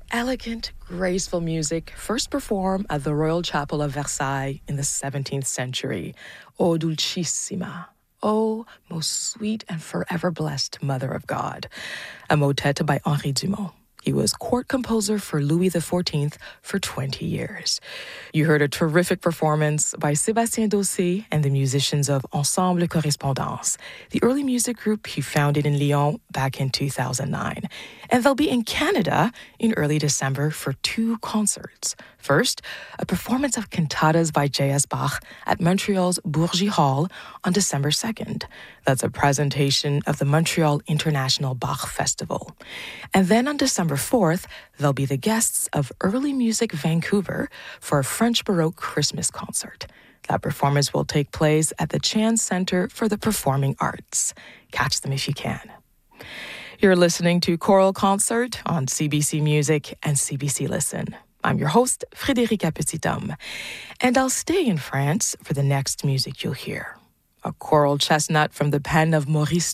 Elegant, graceful music first performed at the Royal Chapel of Versailles in the 17th century. O Dulcissima. O most sweet and forever blessed Mother of God. A motet by Henri Dumont. He was court composer for Louis XIV for 20 years. You heard a terrific performance by Sébastien Dossé and the musicians of Ensemble Correspondance, the early music group he founded in Lyon back in 2009. And they'll be in Canada in early December for 2 concerts. First, a performance of cantatas by J.S. Bach at Montreal's Bourgie Hall on December 2nd. That's a presentation of the Montreal International Bach Festival. And then on December 4th, they'll be the guests of Early Music Vancouver for a French Baroque Christmas concert. That performance will take place at the Chan Center for the Performing Arts. Catch them if you can. You're listening to Choral Concert on CBC Music and CBC Listen. I'm your host, Frédérica Petithomme, and I'll stay in France for the next music you'll hear. A choral chestnut from the pen of Maurice